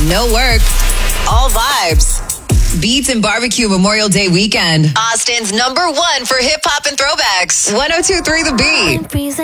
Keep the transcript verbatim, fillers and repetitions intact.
No work. All vibes. Beats and Barbecue Memorial Day weekend. Austin's number one for hip hop and throwbacks. one oh two point three The Beat.